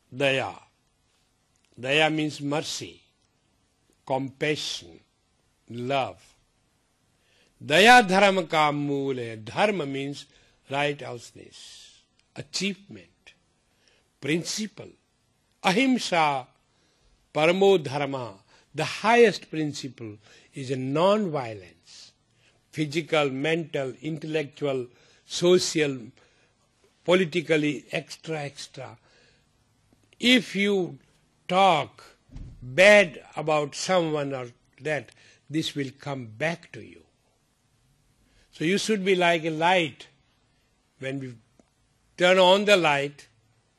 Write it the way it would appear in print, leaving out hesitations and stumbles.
Daya. Daya means mercy, compassion, love. Daya dharma ka mool hai. Dharma means righteousness, achievement, principle. Ahimsa paramo dharma. The highest principle is a non-violence. Physical, mental, intellectual, social, politically, extra. If you talk bad about someone or that, this will come back to you. So you should be like a light. When we turn on the light,